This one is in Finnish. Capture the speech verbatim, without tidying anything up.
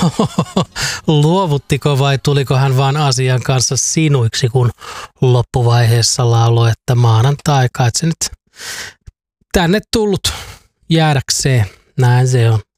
Luovuttiko vai tuliko hän vaan asian kanssa sinuiksi, kun loppuvaiheessa lauloi, että maanantai-aika, että se nyt tänne tullut jäädäkseen. Näin se on.